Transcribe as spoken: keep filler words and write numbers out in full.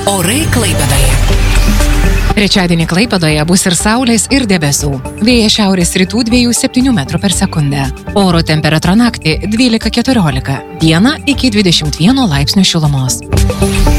Orai Klaipėdoje. Trečiadienį Klaipėdoje bus ir saulės, ir debesų. Vėjas šiaurės rytų dviejų septynių metrų per sekundę. Oro temperatūra naktį dvylika keturiolika. Dieną iki dvidešimt vieno laipsnio šilumos.